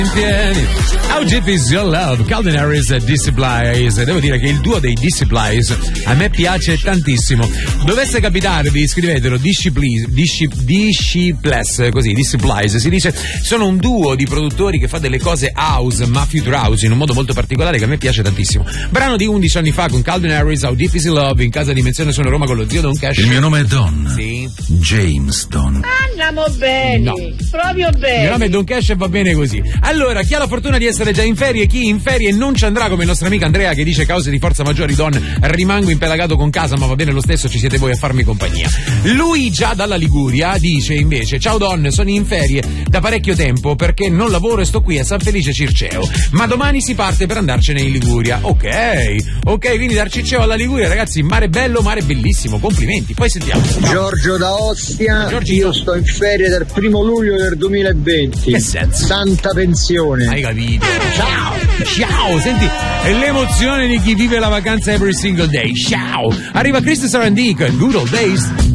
How Deep Is Your Love, Calvin Harris e DC Blaze. Devo dire che il duo dei DC Blaze a me piace tantissimo. Dovesse capitarvi, scrivetelo, DC Blaze si dice, sono un duo di produttori che fa delle cose house, ma future house, in un modo molto particolare che a me piace tantissimo. Brano di 11 anni fa con Calvin Harris, How Deep Is Your Love, in casa Dimensione Sono Roma con lo zio Don Cash. Il mio nome è Don. Sì. James Don. Andiamo bene, No. proprio bene. Il mio nome è Don Cash e va bene così. Allora, chi ha la fortuna di essere già in ferie, chi in ferie non ci andrà, come il nostro amico Andrea che dice cause di forza maggiori, Don, rimango impelagato con casa, ma va bene lo stesso, ci siete voi a farmi compagnia. Lui già dalla Liguria dice invece, ciao Don, sono in ferie da parecchio tempo perché non lavoro e sto qui a San Felice Circeo, ma domani si parte per andarcene in Liguria. Ok, quindi dal Circeo alla Liguria, ragazzi, mare bello, mare bellissimo, complimenti. Poi sentiamo. Giorgio da Ostia, Giorgino. io sto in ferie dal 1 luglio del 2020. Che senso? Santa pensione. Hai capito? Ciao, senti, è l'emozione di chi vive la vacanza every single day. Ciao. Arriva Chris Sarandon, Good Old Days.